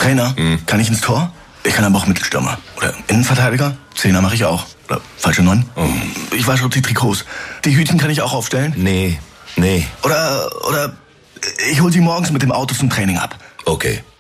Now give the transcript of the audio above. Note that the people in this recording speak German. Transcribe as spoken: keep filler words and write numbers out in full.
Trainer? Hm. Kann ich ins Tor? Ich kann aber auch Mittelstürmer. Oder Innenverteidiger? Zehner mache ich auch. Oder falsche Neun? Oh. Ich wasche auch die Trikots. Die Hütchen kann ich auch aufstellen? Nee, nee. Oder, oder ich hol sie morgens mit dem Auto zum Training ab. Okay.